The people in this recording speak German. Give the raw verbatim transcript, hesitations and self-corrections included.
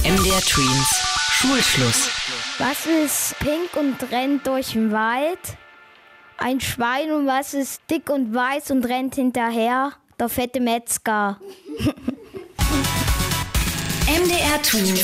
M D R Twins Schulschluss. Was ist pink und rennt durch den Wald? Ein Schwein. Und was ist dick und weiß und rennt hinterher? Der fette Metzger. M D R Twins